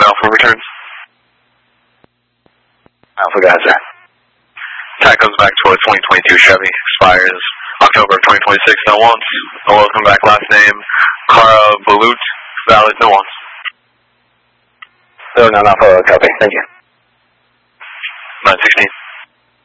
Alpha returns. Alpha, gotcha. Tag comes back to a 2022 Chevy. Expires October of 2026. No wants. No welcome back. Last name, Cara Balut. Valid. No wants. So, no, Alpha, copy. Thank you. 916.